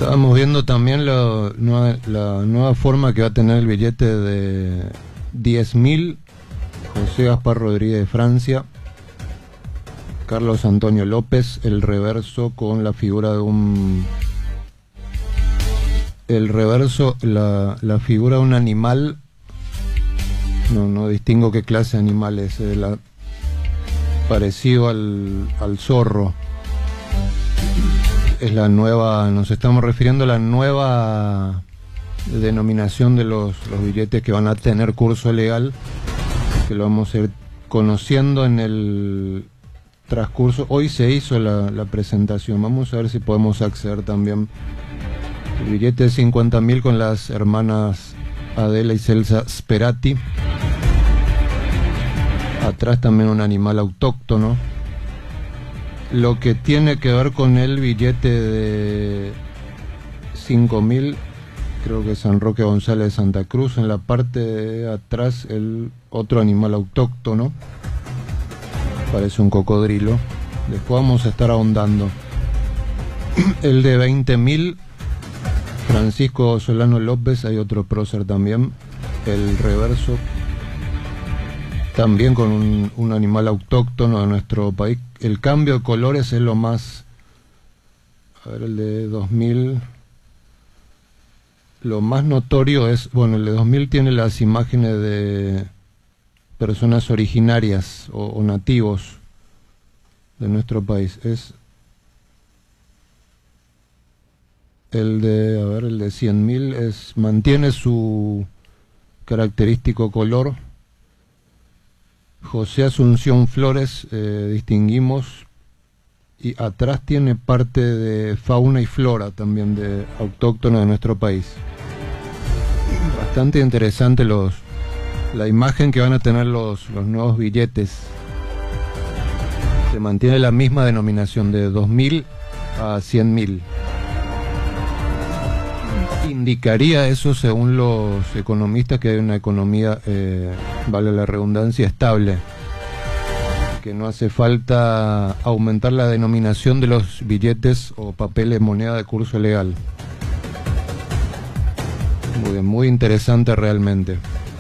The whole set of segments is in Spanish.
Estábamos viendo también la nueva forma que va a tener el billete de 10.000, José Gaspar Rodríguez de Francia, Carlos Antonio López, el reverso con la figura de la figura de un animal, no distingo qué clase de animal es, parecido al zorro. Es la nueva, nos estamos refiriendo a la nueva denominación de los billetes que van a tener curso legal, que lo vamos a ir conociendo en el transcurso. Hoy se hizo la presentación, vamos a ver si podemos acceder también. El billete de 50.000 con las hermanas Adela y Celsa Sperati. Atrás también un animal autóctono. Lo que tiene que ver con el billete de 5.000, creo que San Roque González de Santa Cruz, en la parte de atrás el otro animal autóctono, parece un cocodrilo. Después vamos a estar ahondando. El de 20.000, Francisco Solano López, hay otro prócer también, el reverso, también con un animal autóctono de nuestro país. El cambio de colores es lo más... A ver, el de 2000... Lo más notorio es... Bueno, el de 2000 tiene las imágenes de personas originarias o nativos de nuestro país. Es el de... A ver, el de 100.000 mantiene su característico color. José Asunción Flores, distinguimos, y atrás tiene parte de fauna y flora también de autóctona de nuestro país. Bastante interesante la imagen que van a tener los nuevos billetes. Se mantiene la misma denominación de 2.000 a 100.000. Indicaría eso, según los economistas, que hay una economía, vale la redundancia, estable, que no hace falta aumentar la denominación de los billetes o papeles moneda de curso legal. Muy bien, muy interesante realmente.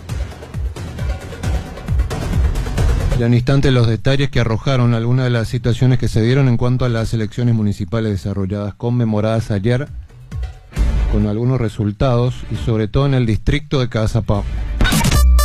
Ya en instante los detalles que arrojaron algunas de las situaciones que se dieron en cuanto a las elecciones municipales desarrolladas, conmemoradas ayer, con algunos resultados y sobre todo en el distrito de Cazapá.